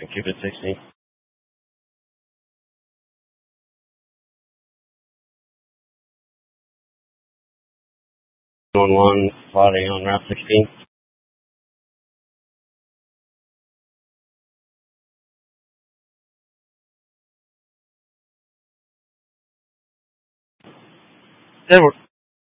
and Cupid 16. 1 plotting on Route 16. Edward.